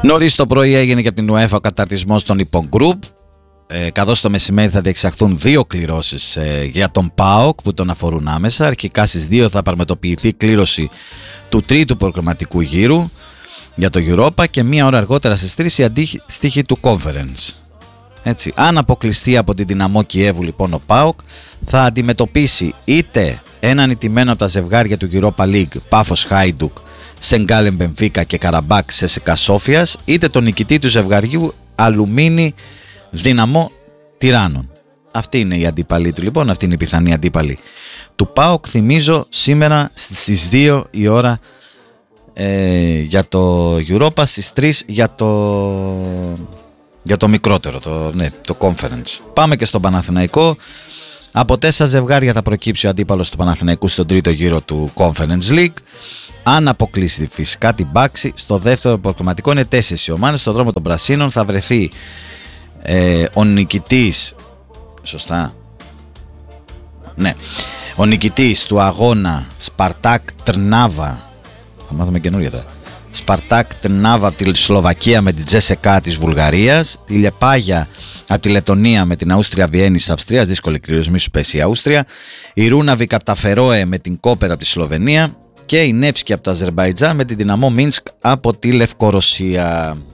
Νωρίς το πρωί έγινε και από την UEFA ο καταρτισμός των υπογκρουπ. Καθώς το μεσημέρι θα διεξαχθούν 2 κληρώσεις για τον ΠΑΟΚ που τον αφορούν άμεσα. Αρχικά στις 2 θα πραγματοποιηθεί κλήρωση του τρίτου προκριματικού γύρου για το Europa και 1 ώρα αργότερα στις 3 η αντίστοιχη του Conference. Έτσι. Αν αποκλειστεί από την Δυναμό Κιέβου λοιπόν ο ΠΑΟΚ θα αντιμετωπίσει είτε έναν ηττημένο από τα ζευγάρια του Europa League Πάφος Χάιντουκ, Σενγκάλεν Μπενφίκα και Καραμπάκ Σέσεκα Σόφιας, είτε τον νικητή του ζευγαριού Αλουμίνη Δυναμό Τυράννων. Αυτή είναι η αντίπαλη του λοιπόν, αυτή είναι η πιθανή αντίπαλη του ΠΑΟΚ. Θυμίζω σήμερα στις 2 η ώρα για το Europa, στις 3 για το μικρότερο, το Conference. Πάμε και στον Παναθηναϊκό. Από 4 ζευγάρια θα προκύψει ο αντίπαλος του Παναθηναϊκού στον τρίτο γύρο του Conference League. Αν αποκλείσει φυσικά την Πάξη, στο δεύτερο προκριματικό είναι 4 οι ομάδες. Στον δρόμο των Πρασίνων θα βρεθεί ο νικητής, σωστά, ναι, ο νικητής του αγώνα Σπαρτάκ Τρνάβα, θα μάθουμε καινούργια τώρα, Σπαρτάκ Τρνάβα από τη Σλοβακία με την Τζέσεκα της Βουλγαρίας, τη Λεπάγια από τη Λετωνία με την Αούστρια Βιέννης της Αυστρίας, δύσκολη κλήρωση, μη σου πέσει η Αούστρια, η Ρούναβικ από τα Φερόε με την Κόπερα από τη Σλοβενία και η Νεύσκη από το Αζερμπαϊτζάν με την Δυναμό Μίνσκ από τη Λευκορωσία.